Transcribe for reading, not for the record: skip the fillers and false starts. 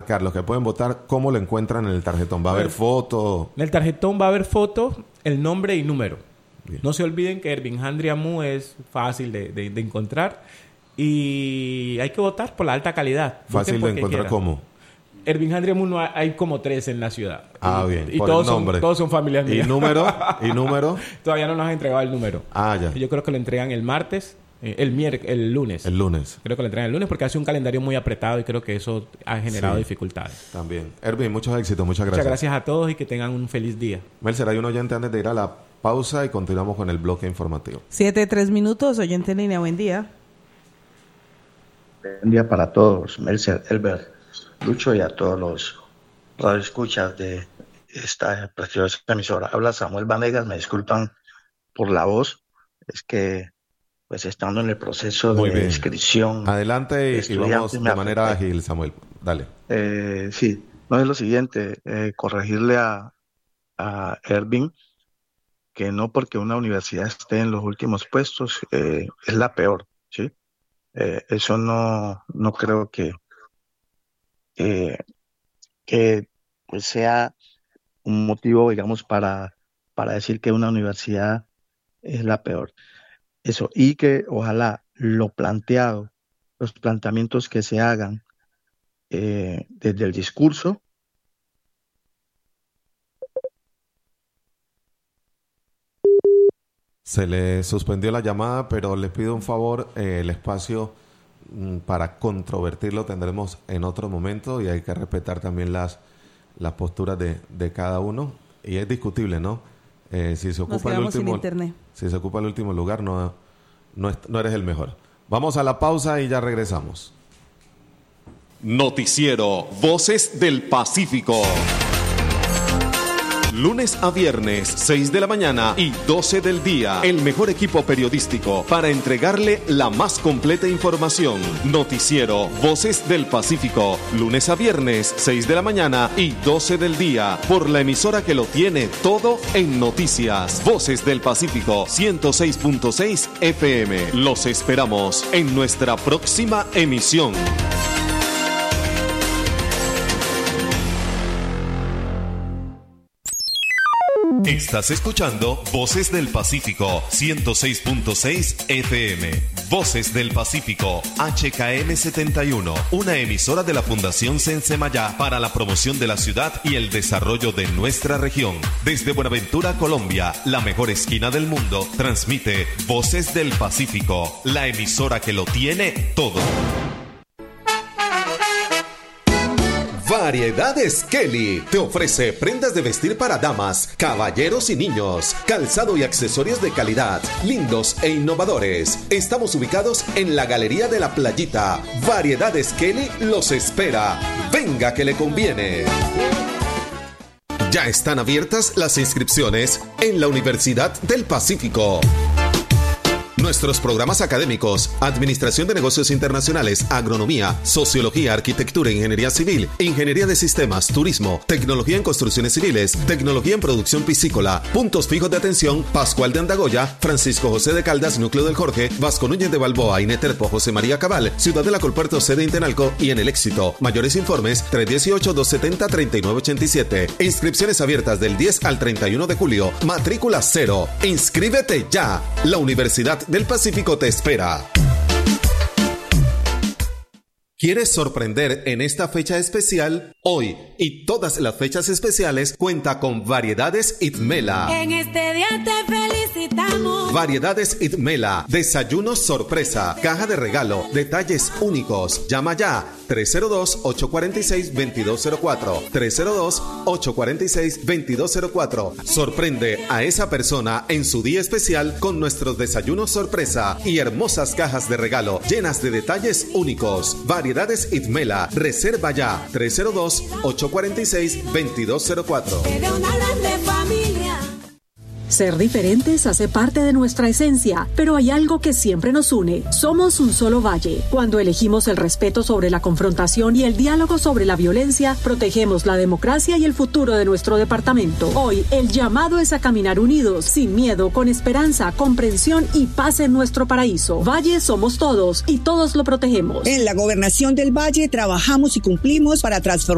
Carlos, que pueden votar, ¿cómo lo encuentran en el tarjetón? ¿Va a haber foto? En el tarjetón va a haber foto, el nombre y número. Bien. No se olviden que Ervin Amu es fácil de encontrar y hay que votar por la alta calidad. ¿Fácil de encontrar cómo? Ervin Amu no hay como 3 en la ciudad. Bien. Y todos son familias mías. ¿Y número? ¿Y número? Todavía no nos han entregado el número. Ya. Yo creo que lo entregan el martes, el lunes. El lunes. Creo que lo entregan el lunes porque hace un calendario muy apretado y creo que eso ha generado dificultades. También. Ervin, muchos éxitos. Muchas gracias. Muchas gracias a todos y que tengan un feliz día. Mercer, hay un oyente antes de ir a la pausa y continuamos con el bloque informativo. 7:03, oyente en línea. Buen día. Buen día para todos, Mercer, Elber, Lucho y a todos los radioescuchas de esta preciosa emisora. Habla Samuel Vanegas, me disculpan por la voz, es que pues estando en el proceso de inscripción. Adelante y vamos de manera ágil, Samuel. Dale. Sí, no es lo siguiente, corregirle a Ervin que no porque una universidad esté en los últimos puestos es la peor, ¿sí? Eso no creo que pues sea un motivo, digamos, para decir que una universidad es la peor. Eso, y que ojalá los planteamientos que se hagan desde el discurso. Se le suspendió la llamada, pero les pido un favor, el espacio para controvertirlo tendremos en otro momento y hay que respetar también las posturas de cada uno. Y es discutible, ¿no? Si se ocupa el último lugar, no eres el mejor. Vamos a la pausa y ya regresamos. Noticiero Voces del Pacífico. Lunes a viernes, 6 de la mañana y 12 del día. El mejor equipo periodístico para entregarle la más completa información. Noticiero Voces del Pacífico. Lunes a viernes, 6 de la mañana y 12 del día. Por la emisora que lo tiene todo en noticias. Voces del Pacífico, 106.6 FM. Los esperamos en nuestra próxima emisión. Estás escuchando Voces del Pacífico, 106.6 FM. Voces del Pacífico, HKM 71, una emisora de la Fundación Sensemayá para la promoción de la ciudad y el desarrollo de nuestra región. Desde Buenaventura, Colombia, la mejor esquina del mundo, transmite Voces del Pacífico, la emisora que lo tiene todo. Variedades Kelly te ofrece prendas de vestir para damas, caballeros y niños, calzado y accesorios de calidad, lindos e innovadores. Estamos ubicados en la Galería de la Playita. Variedades Kelly los espera. Venga que le conviene. Ya están abiertas las inscripciones en la Universidad del Pacífico. Nuestros programas académicos: Administración de Negocios Internacionales, Agronomía, Sociología, Arquitectura, Ingeniería Civil, Ingeniería de Sistemas, Turismo, Tecnología en Construcciones Civiles, Tecnología en Producción Piscícola. Puntos fijos de atención: Pascual de Andagoya, Francisco José de Caldas, Núcleo del Jorge, Vasco Núñez de Balboa, Ineterpo, José María Cabal, Ciudad de la Colpuerto, sede Intenalco y en El Éxito. Mayores informes: 318-270-3987. Inscripciones abiertas del 10 al 31 de julio. Matrícula 0. Inscríbete ya. La Universidad del Pacífico te espera. ¿Quieres sorprender en esta fecha especial? Hoy y todas las fechas especiales cuenta con Variedades Itmela. En este día te felicitamos. Variedades Itmela, desayunos sorpresa, caja de regalo, detalles únicos. Llama ya 302-846-2204. 302-846-2204. Sorprende a esa persona en su día especial con nuestros desayunos sorpresa y hermosas cajas de regalo llenas de detalles únicos. Variedades Itmela. Reserva ya 302-846-2204. De una grande familia. Ser diferentes hace parte de nuestra esencia, pero hay algo que siempre nos une. Somos un solo valle. Cuando elegimos el respeto sobre la confrontación y el diálogo sobre la violencia, protegemos la democracia y el futuro de nuestro departamento. Hoy, el llamado es a caminar unidos, sin miedo, con esperanza, comprensión y paz en nuestro paraíso. Valle somos todos y todos lo protegemos. En la Gobernación del Valle trabajamos y cumplimos para transformar